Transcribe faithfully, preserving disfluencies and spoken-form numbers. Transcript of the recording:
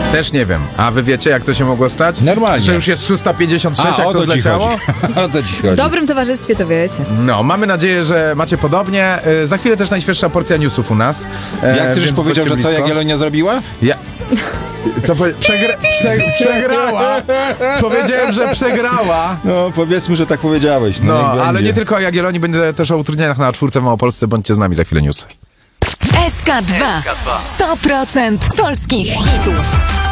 Też nie wiem. A wy wiecie, jak to się mogło stać? Normalnie. Że już jest szósta pięćdziesiąt sześć, A, jak o to to ci zleciało? chodzi. O to ci chodzi. W dobrym towarzystwie to wiecie. No, mamy nadzieję, że macie podobnie. E, Za chwilę też najświeższa porcja newsów u nas. E, Jak ty żeś więc powiedział, że bądźcie co blisko. Jagiellonia zrobiła? Ja... Co powie... Przegra... Prze... Przegrała. Powiedziałem, że przegrała. No, powiedzmy, że tak powiedziałeś. No, No, niech ale będzie. nie tylko o Jagiellonii, będzie też o utrudnieniach na czwórce w Małopolsce. Bądźcie z nami, za chwilę news. S K dwa. sto procent polskich hitów.